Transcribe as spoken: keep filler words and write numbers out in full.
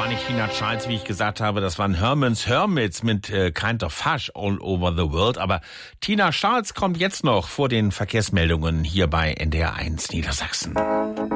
war nicht Tina Charles, wie ich gesagt habe, das waren Herman's Hermits mit äh, Kind of Hush All Over the World. Aber Tina Charles kommt jetzt noch vor den Verkehrsmeldungen hier bei N D R eins Niedersachsen.